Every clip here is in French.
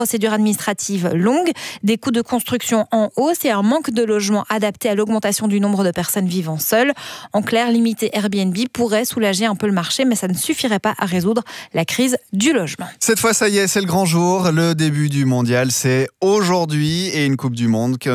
Procédure administrative longue, des coûts de construction en hausse et un manque de logements adaptés à l'augmentation du nombre de personnes vivant seules. En clair, limiter Airbnb pourrait soulager un peu le marché, mais ça ne suffirait pas à résoudre la crise du logement. Cette fois, ça y est, c'est le grand jour. Le début du mondial, c'est aujourd'hui. Et c'est une Coupe du Monde qui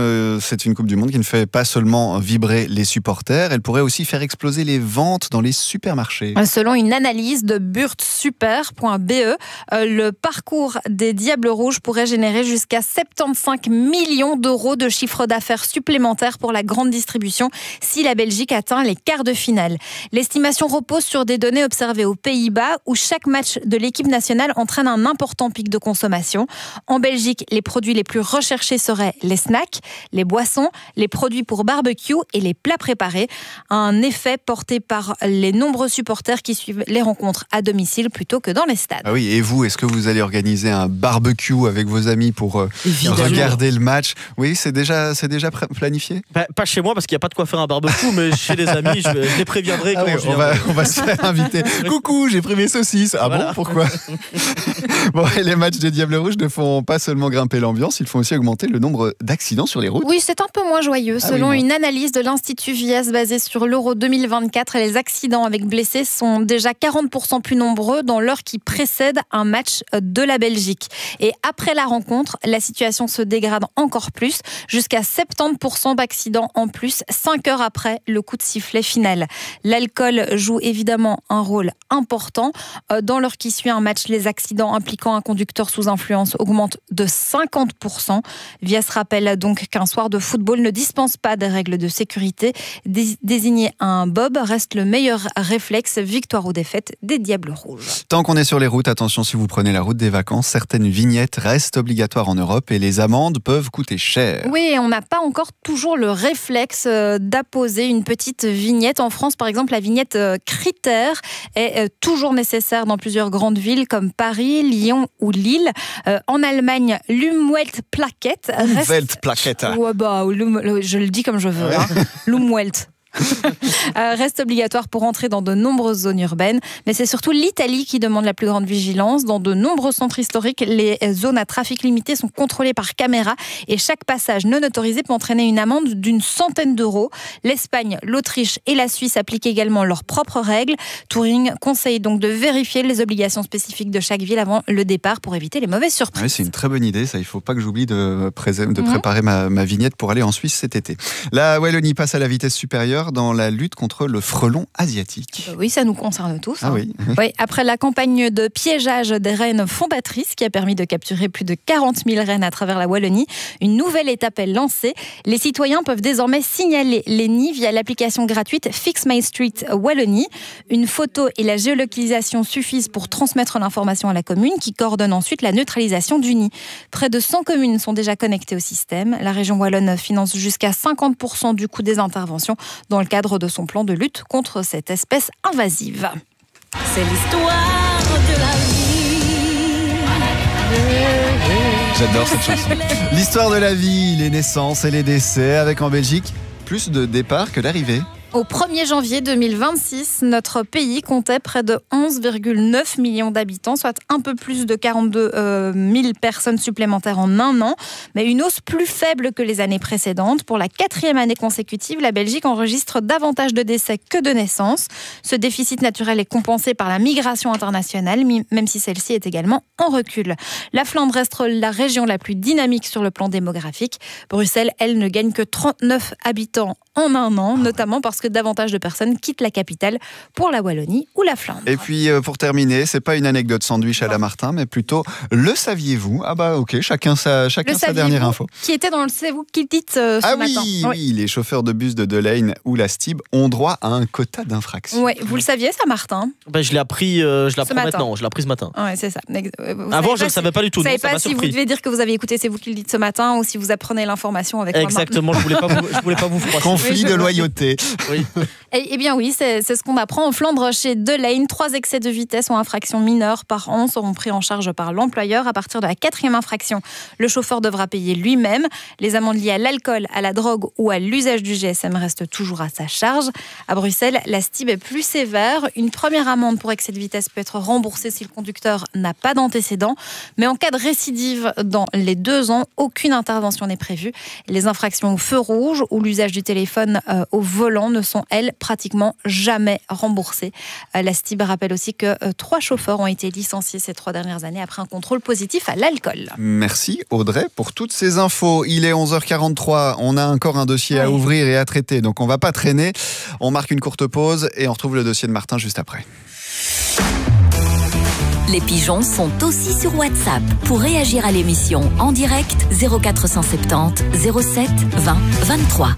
ne fait pas seulement vibrer les supporters, elle pourrait aussi faire exploser les ventes dans les supermarchés. Selon une analyse de burtsuper.be, le parcours des Diables Rouges pourrait générer jusqu'à 75 millions d'euros de chiffre d'affaires supplémentaire pour la grande distribution si la Belgique atteint les quarts de finale. L'estimation repose sur des données observées aux Pays-Bas où chaque match de l'équipe nationale entraîne un important pic de consommation. En Belgique, les produits les plus recherchés seraient les snacks, les boissons, les produits pour barbecue et les plats préparés. Un effet porté par les nombreux supporters qui suivent les rencontres à domicile plutôt que dans les stades. Ah oui, et vous, est-ce que vous allez organiser un barbecue avec vos amis pour regarder le match? Oui, c'est déjà planifié? Pas chez moi parce qu'il n'y a pas de quoi faire un barbecue, mais chez les amis, je les préviendrai. Ah oui, on va se faire inviter. Coucou, j'ai pris mes saucisses. Ah voilà. Bon, pourquoi? Bon, et les matchs des Diables Rouges ne font pas seulement grimper l'ambiance, ils font aussi augmenter le nombre d'accidents sur les routes. Oui, c'est un peu moins joyeux. Selon une analyse de l'Institut Vies basée sur l'Euro 2024, les accidents avec blessés sont déjà 40% plus nombreux dans l'heure qui précède un match de la Belgique. Et après la rencontre, la situation se dégrade encore plus, jusqu'à 70% d'accidents en plus, 5 heures après le coup de sifflet final. L'alcool joue évidemment un rôle important. Dans l'heure qui suit un match, les accidents impliquant un conducteur sous influence augmentent de 50%. Vies rappelle donc qu'un soir de football ne dispense pas des règles de sécurité. Désigner un bob reste le meilleur réflexe, victoire ou défaite des Diables Rouges. Tant qu'on est sur les routes, attention si vous prenez la route des vacances, certaines vignettes restent obligatoires en Europe et les amendes peuvent coûter cher. Oui, on n'a pas encore toujours le réflexe d'apposer une petite vignette. En France, par exemple, la vignette critère est toujours nécessaire dans plusieurs grandes villes comme Paris, Lyon ou Lille. En Allemagne, l'Umweltplakette je le dis comme je veux. L'Umwelt. Reste obligatoire pour entrer dans de nombreuses zones urbaines, mais c'est surtout l'Italie qui demande la plus grande vigilance. Dans de nombreux centres historiques, les zones à trafic limité sont contrôlées par caméra et chaque passage non autorisé peut entraîner une amende d'une centaine d'euros. L'Espagne, l'Autriche et la Suisse appliquent également leurs propres règles. Touring conseille donc de vérifier les obligations spécifiques de chaque ville avant le départ pour éviter les mauvaises surprises. Oui, c'est une très bonne idée, ça. Il ne faut pas que j'oublie de préparer ma vignette pour aller en Suisse cet été. La Wallonie passe à la vitesse supérieure dans la lutte contre le frelon asiatique. Oui, ça nous concerne tous. Ah oui. Oui, après la campagne de piégeage des rennes fondatrices qui a permis de capturer plus de 40 000 rennes à travers la Wallonie, une nouvelle étape est lancée. Les citoyens peuvent désormais signaler les nids via l'application gratuite Fix My Street Wallonie. Une photo et la géolocalisation suffisent pour transmettre l'information à la commune qui coordonne ensuite la neutralisation du nid. Près de 100 communes sont déjà connectées au système. La région wallonne finance jusqu'à 50% du coût des interventions dans le cadre de son plan de lutte contre cette espèce invasive. C'est l'histoire de la vie. J'adore cette chanson. L'histoire de la vie, les naissances et les décès, avec en Belgique plus de départs que d'arrivées. Au 1er janvier 2026, notre pays comptait près de 11,9 millions d'habitants, soit un peu plus de 42 000 personnes supplémentaires en un an, mais une hausse plus faible que les années précédentes. Pour la 4e année consécutive, la Belgique enregistre davantage de décès que de naissances. Ce déficit naturel est compensé par la migration internationale, même si celle-ci est également en recul. La Flandre reste la région la plus dynamique sur le plan démographique. Bruxelles, elle, ne gagne que 39 habitants en un an, notamment parce que davantage de personnes quittent la capitale pour la Wallonie ou la Flandre. Et puis, pour terminer, c'est pas une anecdote sandwich à la Martin, mais plutôt le saviez-vous? Ah bah ok, chacun sa dernière info. Qui était dans le C'est vous qui le dites ce matin. Oui, les chauffeurs de bus de Delaine ou la Stib ont droit à un quota d'infraction. Oui, vous le saviez ça, Martin? Je l'ai appris, maintenant. Je l'ai appris ce matin. Oui, c'est ça. Avant, je ne savais pas du tout. Vous ne savez pas m'a si surpris. vous devez dire que vous avez écouté C'est vous qui le dites ce matin ou si vous apprenez l'information avec moi. Exactement, je voulais pas vous froisser. Conflit de loyauté. Oui. Eh bien oui, c'est ce qu'on apprend en Flandre chez Delane. 3 excès de vitesse ou infractions mineures par an seront pris en charge par l'employeur. À partir de la 4e infraction, le chauffeur devra payer lui-même. Les amendes liées à l'alcool, à la drogue ou à l'usage du GSM restent toujours à sa charge. À Bruxelles, la STIB est plus sévère. Une première amende pour excès de vitesse peut être remboursée si le conducteur n'a pas d'antécédent. Mais en cas de récidive dans les 2 ans, aucune intervention n'est prévue. Les infractions au feu rouge ou l'usage du téléphone au volant ne sont, elles, pratiquement jamais remboursées. La STIB rappelle aussi que 3 chauffeurs ont été licenciés ces 3 dernières années après un contrôle positif à l'alcool. Merci Audrey pour toutes ces infos. Il est 11h43, on a encore un dossier à ouvrir et à traiter, donc on va pas traîner. On marque une courte pause et on retrouve le dossier de Martin juste après. Les pigeons sont aussi sur WhatsApp. Pour réagir à l'émission en direct, 0470 07 20 23.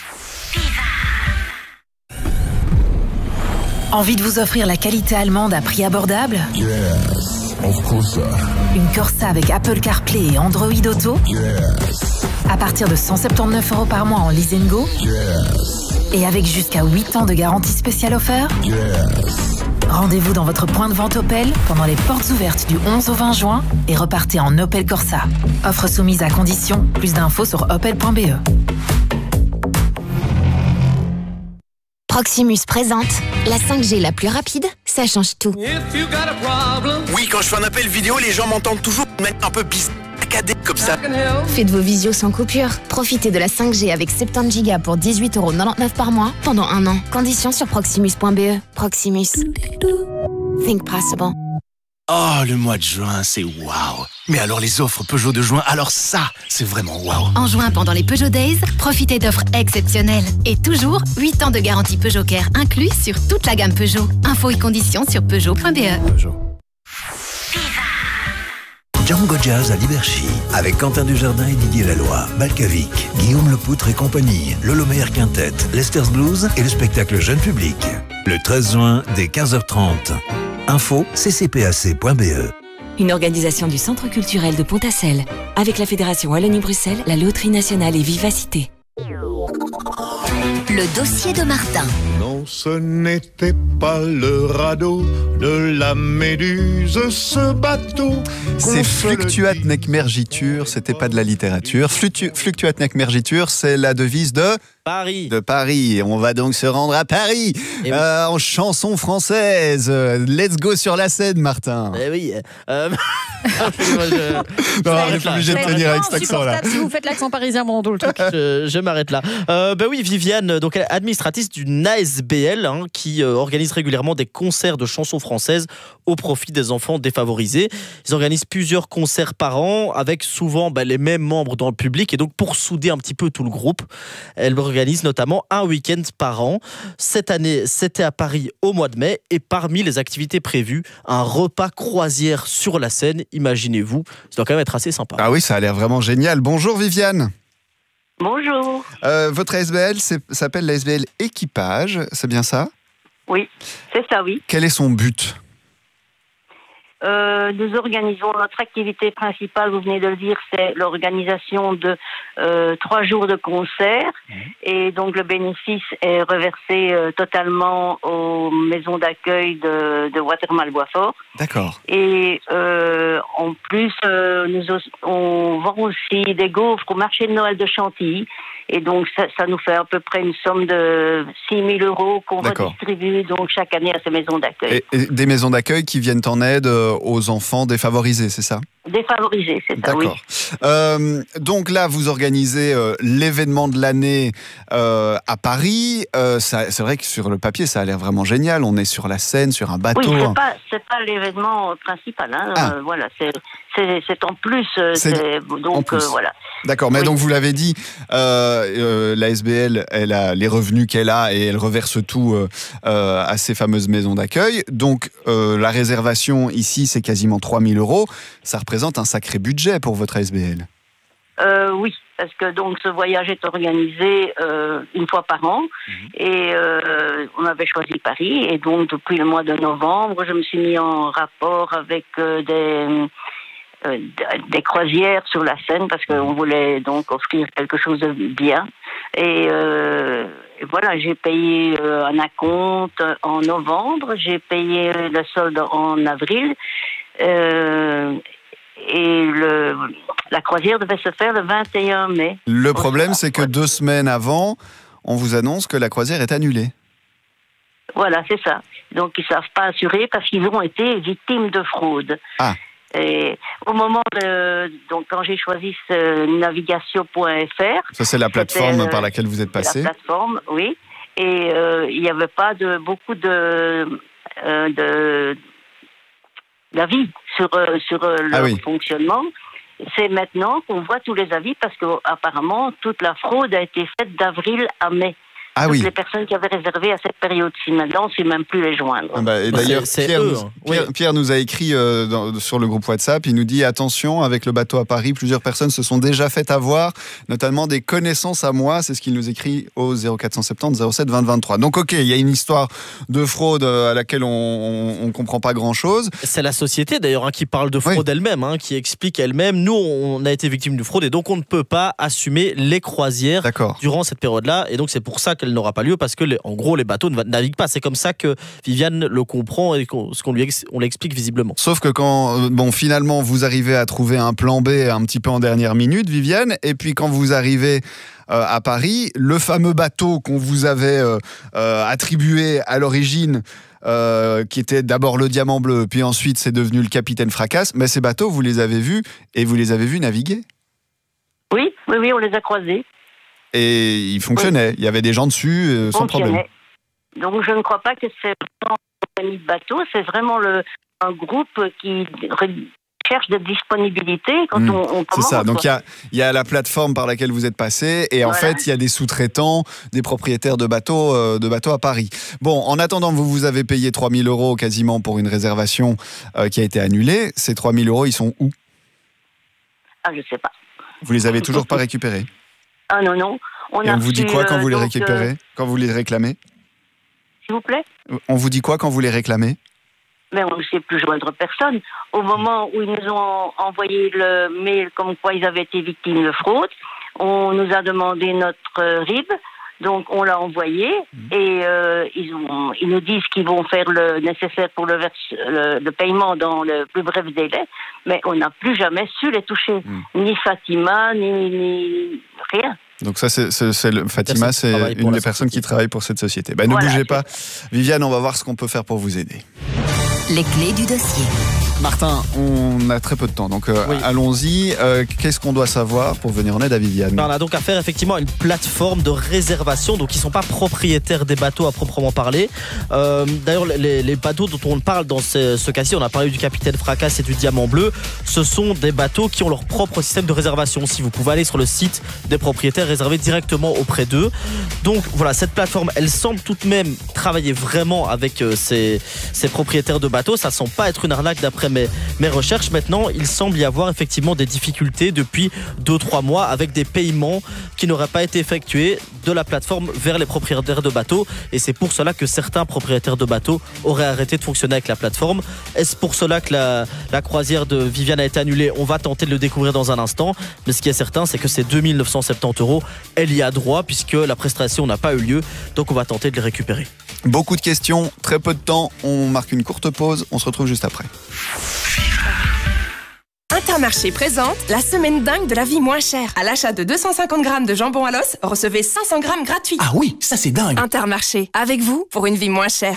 Envie de vous offrir la qualité allemande à prix abordable? Yes, of course. Une Corsa avec Apple CarPlay et Android Auto? Yes, À partir de 179 € par mois en lease and go? yes, Et avec jusqu'à 8 ans de garantie spéciale offerte? yes. Rendez-vous dans votre point de vente Opel pendant les portes ouvertes du 11 au 20 juin et repartez en Opel Corsa. Offre soumise à condition. Plus d'infos sur opel.be. Proximus présente la 5G la plus rapide, ça change tout. Oui, quand je fais un appel vidéo, les gens m'entendent toujours de manière un peu saccadée comme ça. Faites vos visios sans coupure. Profitez de la 5G avec 70 Go pour 18,99 € par mois pendant 1 an. Conditions sur proximus.be. Proximus. Think possible. Oh, le mois de juin, c'est waouh. Mais alors les offres Peugeot de juin, alors ça, c'est vraiment waouh. En juin, pendant les Peugeot Days, profitez d'offres exceptionnelles. Et toujours, 8 ans de garantie Peugeot Care inclus sur toute la gamme Peugeot. Infos et conditions sur peugeot.be. Django Jazz à Liberchy, avec Quentin Dujardin et Didier Laloy, Balkavic, Guillaume Lepoutre et compagnie, Lolo Meyer Quintet, Lester's Blues et le spectacle jeune public. Le 13 juin, dès 15h30. Info ccpac.be. Une organisation du Centre culturel de Pontassel, avec la Fédération Wallonie-Bruxelles, la Loterie Nationale et Vivacité. Le dossier de Martin. Non, ce n'était pas le radeau de la Méduse, ce bateau. C'est Fluctuat nec mergitur, c'était pas de la littérature. Fluctuat nec mergitur, c'est la devise de Paris. Paris. On va donc se rendre à Paris en chanson française. Let's go sur la scène, Martin. Eh oui. Non, on n'est pas obligé de tenir avec cet accent-là. Si vous faites l'accent parisien pendant tout le truc. Je m'arrête là. Oui, Viviane, donc administratrice d'une ASBL qui organise régulièrement des concerts de chansons françaises au profit des enfants défavorisés. Ils organisent plusieurs concerts par an avec souvent les mêmes membres dans le public, et donc pour souder un petit peu tout le groupe, elle organise notamment un week-end par an. Cette année, c'était à Paris au mois de mai, et parmi les activités prévues, un repas croisière sur la Seine. Imaginez-vous, ça doit quand même être assez sympa. Ah oui, ça a l'air vraiment génial. Bonjour Viviane. Bonjour. Votre ASBL s'appelle l'ASBL Équipage, c'est bien ça? Oui, c'est ça, oui. Quel est son but? Nous organisons notre activité principale, vous venez de le dire, c'est l'organisation de 3 jours de concert. Et donc le bénéfice est reversé totalement aux maisons d'accueil de Watermal-Boisfort. D'accord. Et en plus, on vend aussi des gaufres au marché de Noël de Chantilly. Et donc, ça nous fait à peu près une somme de 6 000 € qu'on redistribue donc chaque année à ces maisons d'accueil. Et des maisons d'accueil qui viennent en aide aux enfants défavorisés, c'est ça? Défavorisés, c'est ça, oui. D'accord. Donc là, vous organisez l'événement de l'année à Paris. C'est vrai que sur le papier, ça a l'air vraiment génial. On est sur la Seine, sur un bateau. Oui, c'est pas l'événement principal. Voilà, c'est en plus. Voilà. D'accord, mais donc vous l'avez dit, la SBL, elle a les revenus qu'elle a et elle reverse tout à ces fameuses maisons d'accueil. Donc la réservation ici, c'est quasiment 3 000 €. Ça représente un sacré budget pour votre SBL. Oui, parce que donc ce voyage est organisé une fois par an et on avait choisi Paris, et donc depuis le mois de novembre, je me suis mis en rapport avec des croisières sur la Seine parce qu'on voulait donc offrir quelque chose de bien, et voilà, j'ai payé un acompte en novembre, j'ai payé le solde en avril, et la croisière devait se faire le 21 mai. Le problème, c'est que 2 semaines avant, on vous annonce que la croisière est annulée. Voilà, c'est ça. Donc, ils ne savent pas assurer parce qu'ils ont été victimes de fraude. Ah. Et au moment donc, quand j'ai choisi navigation.fr... Ça, c'est la plateforme par laquelle vous êtes passé. La plateforme, oui. Et il n'y avait pas beaucoup d'avis sur leur fonctionnement. C'est maintenant qu'on voit tous les avis parce qu'apparemment, toute la fraude a été faite d'avril à mai. Ah toutes oui. les personnes qui avaient réservé à cette période-ci. Maintenant, on ne sait même plus les joindre. Et d'ailleurs, Pierre nous a écrit sur le groupe WhatsApp, il nous dit « Attention, avec le bateau à Paris, plusieurs personnes se sont déjà faites avoir, notamment des connaissances à moi. » C'est ce qu'il nous écrit au 0470 07 20 23. Donc ok, il y a une histoire de fraude à laquelle on ne comprend pas grand-chose. C'est la société d'ailleurs qui parle de fraude elle-même, qui explique elle-même. Nous, on a été victime de fraude et donc on ne peut pas assumer les croisières durant cette période-là. Et donc c'est pour ça qu'elle n'aura pas lieu parce que en gros les bateaux ne naviguent pas. C'est comme ça que Viviane le comprend et on l'explique visiblement. Sauf que quand finalement vous arrivez à trouver un plan B un petit peu en dernière minute, Viviane, et puis quand vous arrivez à Paris, le fameux bateau qu'on vous avait attribué à l'origine, qui était d'abord le Diamant Bleu, puis ensuite c'est devenu le Capitaine Fracasse, mais ces bateaux vous les avez vus et vous les avez vus naviguer? Oui, on les a croisés. Et il fonctionnait, il y avait des gens dessus sans problème. Donc je ne crois pas que c'est vraiment une compagnie de bateau, c'est vraiment un groupe qui cherche de disponibilité quand on commence. C'est ça, donc il y a la plateforme par laquelle vous êtes passé et en fait il y a des sous-traitants, des propriétaires de bateaux à Paris. Bon, en attendant, vous avez payé 3 000 € quasiment pour une réservation qui a été annulée. Ces 3 000 €, ils sont où? Ah, je ne sais pas. Vous les avez toujours pas récupérés? Ah non. Et on vous dit quoi quand vous les récupérez, quand vous les réclamez? S'il vous plaît? On vous dit quoi quand vous les réclamez? Mais on ne sait plus joindre personne. Au moment où ils nous ont envoyé le mail comme quoi ils avaient été victimes de fraude, on nous a demandé notre RIB, donc on l'a envoyé et ils nous disent qu'ils vont faire le nécessaire pour le paiement dans le plus bref délai, mais on n'a plus jamais su les toucher. Ni Fatima, ni rien. Donc ça, Fatima, c'est une des personnes qui travaille pour cette société. Ne bougez pas. Viviane, on va voir ce qu'on peut faire pour vous aider. Les clés du dossier. Martin, on a très peu de temps, donc allons-y. Qu'est-ce qu'on doit savoir pour venir en aide à Viviane? On a donc affaire effectivement à une plateforme de réservation, donc ils ne sont pas propriétaires des bateaux à proprement parler. D'ailleurs, les bateaux dont on parle dans ce cas-ci, on a parlé du Capitaine Fracasse et du Diamant Bleu, ce sont des bateaux qui ont leur propre système de réservation. Si vous pouvez aller sur le site des propriétaires, réserver directement auprès d'eux. Donc voilà, cette plateforme, elle semble tout de même travailler vraiment avec ces propriétaires de bateaux. Ça ne semble pas être une arnaque d'après mes recherches. Maintenant, il semble y avoir effectivement des difficultés depuis 2-3 mois avec des paiements qui n'auraient pas été effectués de la plateforme vers les propriétaires de bateaux, et c'est pour cela que certains propriétaires de bateaux auraient arrêté de fonctionner avec la plateforme. Est-ce pour cela que la croisière de Viviane a été annulée? On va tenter de le découvrir dans un instant, mais ce qui est certain, c'est que ces 2 970 €, elle y a droit puisque la prestation n'a pas eu lieu, donc on va tenter de les récupérer. Beaucoup de questions, très peu de temps, on marque une courte pause, on se retrouve juste après. Intermarché présente la semaine dingue de la vie moins chère. À l'achat de 250 grammes de jambon à l'os, recevez 500 grammes gratuits. Ah oui, ça c'est dingue. Intermarché, avec vous pour une vie moins chère.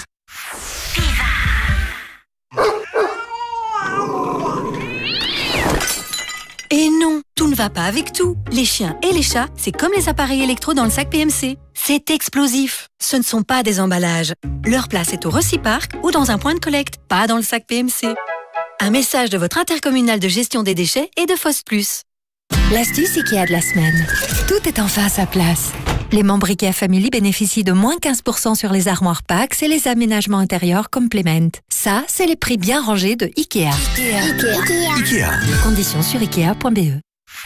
Et non, tout ne va pas avec tout. Les chiens et les chats, c'est comme les appareils électro dans le sac PMC. C'est explosif. Ce ne sont pas des emballages. Leur place est au Reciparc ou dans un point de collecte, pas dans le sac PMC. Un message de votre intercommunal de gestion des déchets et de Foss Plus. L'astuce Ikea de la semaine. Tout est enfin à sa place. Les membres Ikea Family bénéficient de moins 15% sur les armoires Pax et les aménagements intérieurs Complement. Ça, c'est les prix bien rangés de Ikea. Ikea. Conditions sur ikea.be.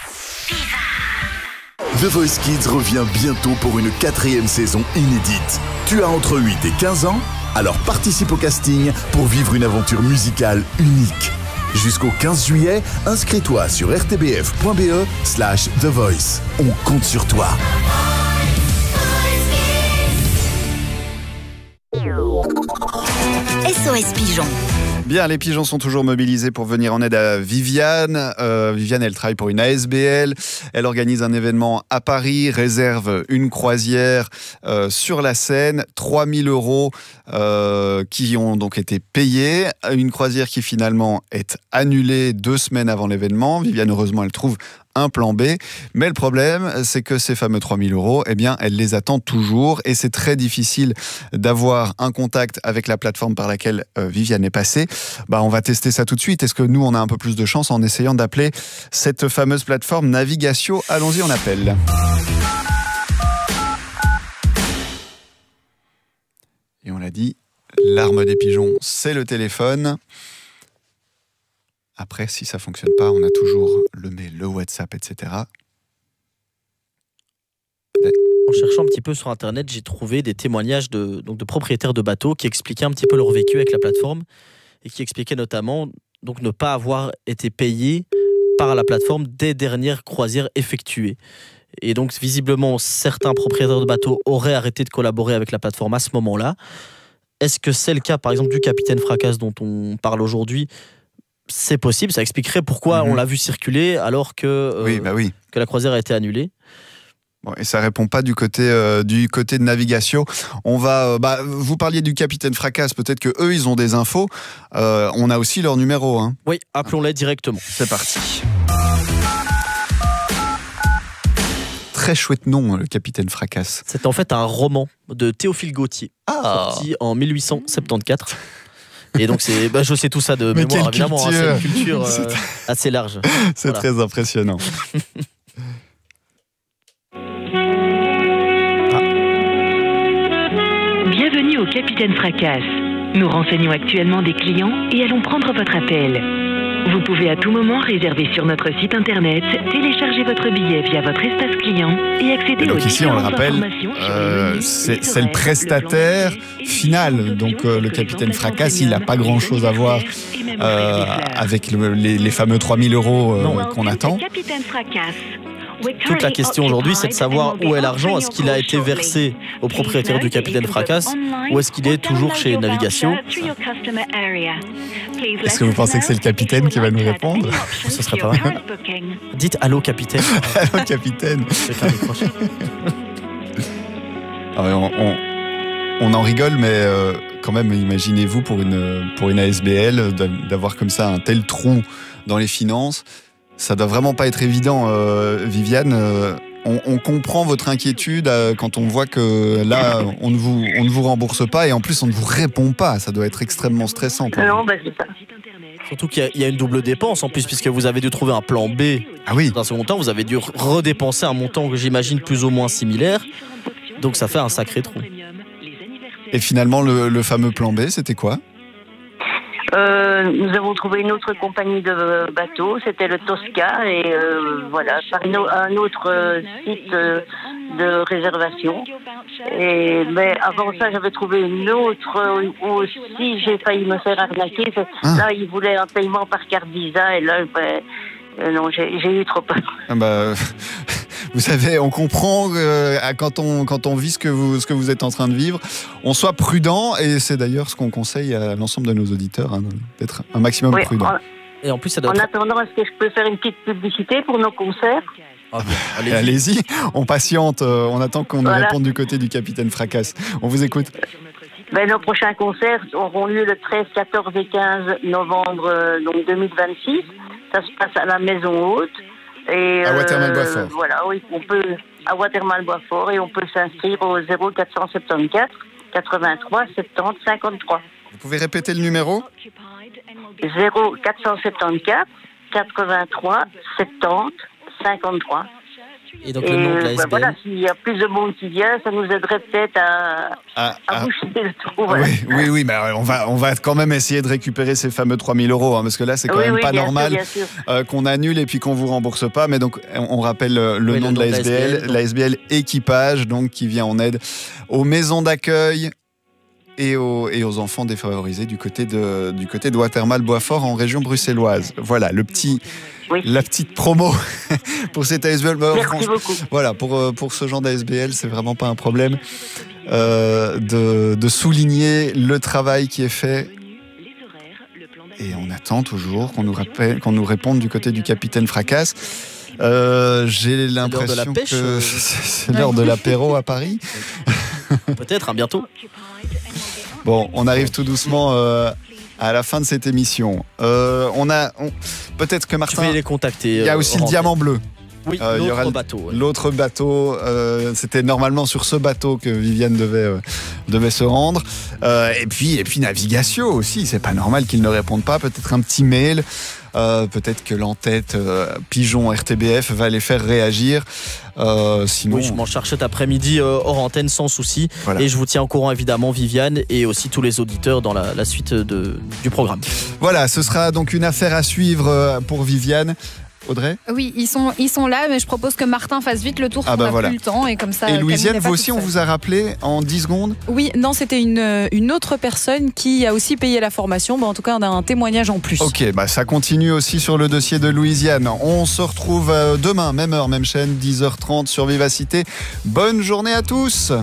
The Voice Kids revient bientôt pour une 4e saison inédite. Tu as entre 8 et 15 ans? Alors participe au casting pour vivre une aventure musicale unique. Jusqu'au 15 juillet, inscris-toi sur rtbf.be/The Voice. On compte sur toi. SOS Pigeon. Bien, les pigeons sont toujours mobilisés pour venir en aide à Viviane. Viviane, elle travaille pour une ASBL. Elle organise un événement à Paris, réserve une croisière sur la Seine. 3 000 € qui ont donc été payés. Une croisière qui finalement est annulée 2 semaines avant l'événement. Viviane, heureusement, elle trouve un plan B. Mais le problème, c'est que ces fameux 3 000 €, eh bien, elle les attend toujours. Et c'est très difficile d'avoir un contact avec la plateforme par laquelle Viviane est passée. On va tester ça tout de suite. Est-ce que nous, on a un peu plus de chance en essayant d'appeler cette fameuse plateforme Navigatio? Allons-y, on appelle. Et on l'a dit, l'arme des pigeons, c'est le téléphone. Après, si ça ne fonctionne pas, on a toujours le mail, le WhatsApp, etc. En cherchant un petit peu sur Internet, j'ai trouvé des témoignages de propriétaires de bateaux qui expliquaient un petit peu leur vécu avec la plateforme et qui expliquaient notamment donc, ne pas avoir été payés par la plateforme des dernières croisières effectuées. Et donc, visiblement, certains propriétaires de bateaux auraient arrêté de collaborer avec la plateforme à ce moment-là. Est-ce que c'est le cas, par exemple, du capitaine Fracasse dont on parle aujourd'hui ? C'est possible, ça expliquerait pourquoi on l'a vu circuler alors que, que la croisière a été annulée. Bon, et ça répond pas du côté de Navigatio. On va, vous parliez du capitaine Fracasse, peut-être que eux ils ont des infos. On a aussi leur numéro. Hein. Oui, appelons-les directement. C'est parti. Très chouette nom, le capitaine Fracasse. C'est en fait un roman de Théophile Gautier, sorti en 1874. Et donc, je sais tout ça de mémoire, évidemment. C'est une culture assez large. C'est très impressionnant. Bienvenue au Capitaine Fracasse. Nous renseignons actuellement des clients et allons prendre votre appel. Vous pouvez à tout moment réserver sur notre site internet, télécharger votre billet via votre espace client et accéder aux différentes informations. C'est le prestataire final. Donc le capitaine Fracasse, il n'a pas grand-chose à voir avec les fameux 3 000 € qu'on attend. Toute la question aujourd'hui, c'est de savoir où est l'argent. Est-ce qu'il a été versé au propriétaire du capitaine Fracasse ou est-ce qu'il est toujours chez Navigatio? Est-ce que vous pensez que c'est le capitaine qui va nous répondre? Ce serait pas mal. Dites allô capitaine. Allô capitaine. On en rigole, mais quand même, imaginez-vous pour une ASBL d'avoir comme ça un tel trou dans les finances. Ça doit vraiment pas être évident, Viviane. On comprend votre inquiétude quand on voit que là, on ne vous rembourse pas et en plus, on ne vous répond pas. Ça doit être extrêmement stressant. Non, c'est ça. Surtout qu'il y a une double dépense en plus, puisque vous avez dû trouver un plan B. Ah oui. Dans un second temps, vous avez dû redépenser un montant que j'imagine plus ou moins similaire. Donc ça fait un sacré trou. Et finalement, le fameux plan B, c'était quoi ? Nous avons trouvé une autre compagnie de bateaux, c'était le Tosca, et voilà, par un autre site de réservation. Mais avant ça, j'avais trouvé une autre où aussi j'ai failli me faire arnaquer. Là, ils voulaient un paiement par carte Visa, et là, non, j'ai eu trop peur. Vous savez, on comprend quand on vit ce que vous êtes en train de vivre, on soit prudent, et c'est d'ailleurs ce qu'on conseille à l'ensemble de nos auditeurs, hein, d'être un maximum prudent. Et en plus, en attendant, est-ce que je peux faire une petite publicité pour nos concerts? Allez-y, on patiente, on attend qu'on nous réponde du côté du capitaine Fracasse. On vous écoute. Nos prochains concerts auront lieu le 13, 14 et 15 novembre 2026. Ça se passe à la Maison Haute. Et à Watermal-Boisfort. Voilà, oui, on peut à Watermal-Boisfort, et on peut s'inscrire au 0474 83 70 53. Vous pouvez répéter le numéro? 0474 83 70 53. Et donc le nom de la SBL. Voilà, s'il y a plus de monde qui vient, ça nous aiderait peut-être à boucher le trou. Voilà. Oui, mais on va quand même essayer de récupérer ces fameux 3 000 €, hein, parce que là, c'est quand même pas normal qu'on annule et puis qu'on vous rembourse pas. Mais donc, on rappelle le nom de la SBL, la SBL Équipage, donc qui vient en aide aux maisons d'accueil et aux enfants défavorisés du côté de Watermal-Boisfort en région bruxelloise. Voilà, la petite promo pour cette ASBL. Merci beaucoup. Voilà, pour ce genre d'ASBL, c'est vraiment pas un problème. de souligner le travail qui est fait. Et on attend toujours qu'on nous réponde du côté du capitaine Fracasse. J'ai l'impression que c'est l'heure de l'apéro à Paris. Peut-être, bientôt. Bon, on arrive tout doucement à la fin de cette émission. Peut-être que Martin... Tu peux les contacter. Il y a aussi le Diamant Bleu. Oui, il y aura l'autre bateau. C'était normalement sur ce bateau que Viviane devait se rendre. Et puis Navigatio aussi. C'est pas normal qu'ils ne répondent pas. Peut-être un petit mail. Peut-être que l'entête Pigeon RTBF va les faire réagir. Sinon... Oui, je m'en charge cet après-midi hors antenne sans souci. Voilà. Et je vous tiens au courant évidemment, Viviane, et aussi tous les auditeurs dans la suite du programme. Voilà, ce sera donc une affaire à suivre pour Viviane. Audrey ? Oui, ils sont là, mais je propose que Martin fasse vite le tour, on n'a plus le temps. Et comme ça. Et Louisiane, vous aussi, on vous a rappelé en 10 secondes ? Oui, non, c'était une autre personne qui a aussi payé la formation. En tout cas, on a un témoignage en plus. Ok, ça continue aussi sur le dossier de Louisiane. On se retrouve demain, même heure, même chaîne, 10h30 sur Vivacité. Bonne journée à tous.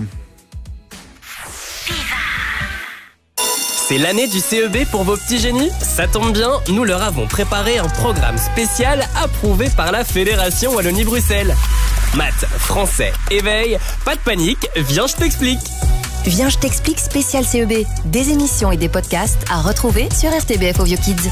C'est l'année du CEB pour vos petits génies ? Ça tombe bien, nous leur avons préparé un programme spécial approuvé par la Fédération Wallonie-Bruxelles. Maths, français, éveil, pas de panique, viens je t'explique. Viens je t'explique spécial CEB. Des émissions et des podcasts à retrouver sur RTBF Ovio Kids.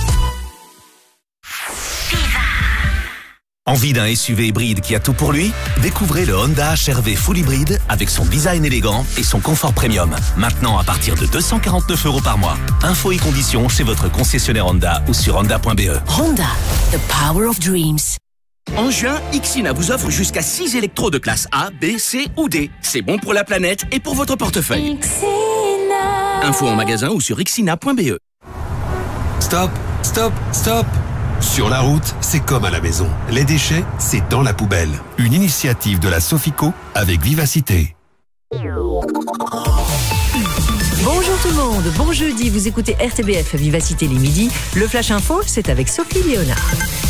Envie d'un SUV hybride qui a tout pour lui ? Découvrez le Honda HR-V Full Hybride avec son design élégant et son confort premium. Maintenant à partir de 249 € par mois. Infos et conditions chez votre concessionnaire Honda ou sur honda.be. Honda, the power of dreams. En juin, Ixina vous offre jusqu'à 6 électros de classe A, B, C ou D. C'est bon pour la planète et pour votre portefeuille. Ixina. Infos en magasin ou sur ixina.be. Stop, stop, stop. Sur la route, c'est comme à la maison. Les déchets, c'est dans la poubelle. Une initiative de la Sofico avec Vivacité. Bonjour tout le monde, bon jeudi, vous écoutez RTBF Vivacité les midis. Le Flash Info, c'est avec Sophie Léonard.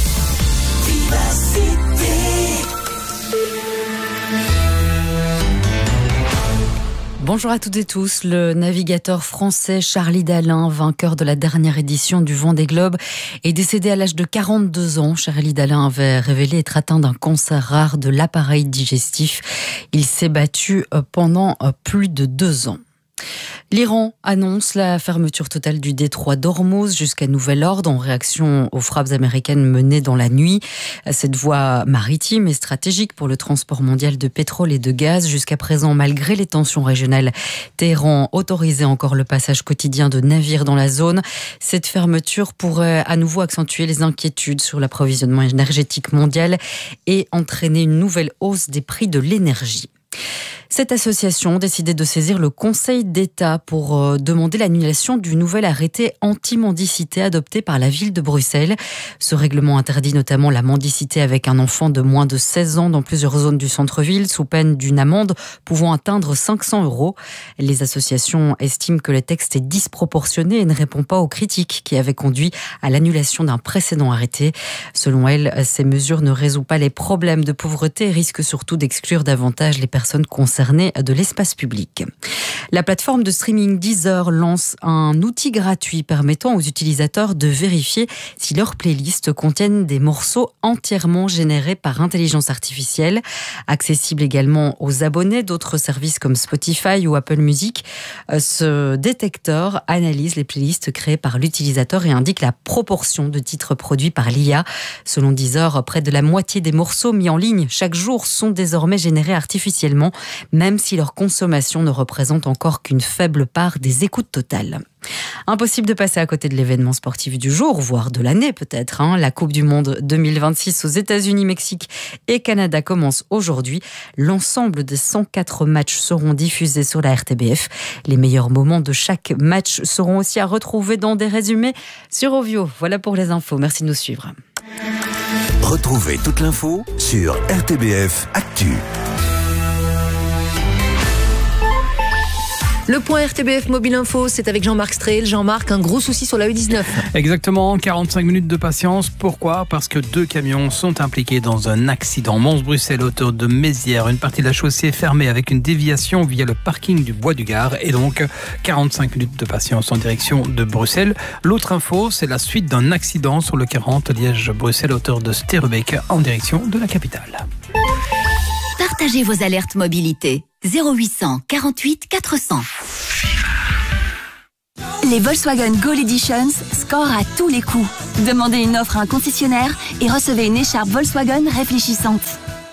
Bonjour à toutes et tous. Le navigateur français Charlie Dalin, vainqueur de la dernière édition du Vendée Globe, est décédé à l'âge de 42 ans. Charlie Dalin avait révélé être atteint d'un cancer rare de l'appareil digestif. Il s'est battu pendant plus de 2 ans. L'Iran annonce la fermeture totale du détroit d'Ormuz jusqu'à nouvel ordre en réaction aux frappes américaines menées dans la nuit. Cette voie maritime est stratégique pour le transport mondial de pétrole et de gaz. Jusqu'à présent, malgré les tensions régionales, Téhéran autorisait encore le passage quotidien de navires dans la zone. Cette fermeture pourrait à nouveau accentuer les inquiétudes sur l'approvisionnement énergétique mondial et entraîner une nouvelle hausse des prix de l'énergie. Cette association a décidé de saisir le Conseil d'État pour demander l'annulation du nouvel arrêté anti-mendicité adopté par la ville de Bruxelles. Ce règlement interdit notamment la mendicité avec un enfant de moins de 16 ans dans plusieurs zones du centre-ville, sous peine d'une amende pouvant atteindre 500 €. Les associations estiment que le texte est disproportionné et ne répond pas aux critiques qui avaient conduit à l'annulation d'un précédent arrêté. Selon elles, ces mesures ne résolvent pas les problèmes de pauvreté et risquent surtout d'exclure davantage les personnes concernées de l'espace public. La plateforme de streaming Deezer lance un outil gratuit permettant aux utilisateurs de vérifier si leurs playlists contiennent des morceaux entièrement générés par intelligence artificielle. Accessible également aux abonnés d'autres services comme Spotify ou Apple Music, ce détecteur analyse les playlists créées par l'utilisateur et indique la proportion de titres produits par l'IA. Selon Deezer, près de la moitié des morceaux mis en ligne chaque jour sont désormais générés artificiellement, même si leur consommation ne représente encore qu'une faible part des écoutes totales. Impossible de passer à côté de l'événement sportif du jour, voire de l'année peut-être. La Coupe du Monde 2026 aux États-Unis, Mexique et Canada commence aujourd'hui. L'ensemble des 104 matchs seront diffusés sur la RTBF. Les meilleurs moments de chaque match seront aussi à retrouver dans des résumés sur Ovio. Voilà pour les infos. Merci de nous suivre. Retrouvez toute l'info sur RTBF Actu. Le point RTBF Mobile Info, c'est avec Jean-Marc Strehl. Jean-Marc, un gros souci sur la E19. Exactement, 45 minutes de patience. Pourquoi ? Parce que 2 camions sont impliqués dans un accident. Mons-Bruxelles, hauteur de Mézières. Une partie de la chaussée est fermée avec une déviation via le parking du Bois du Gard. Et donc, 45 minutes de patience en direction de Bruxelles. L'autre info, c'est la suite d'un accident sur le 40 Liège-Bruxelles, hauteur de Sterrebeek, en direction de la capitale. Partagez vos alertes mobilité. 0800 48 400. Les Volkswagen Gold Editions scorent à tous les coups. Demandez une offre à un concessionnaire et recevez une écharpe Volkswagen réfléchissante.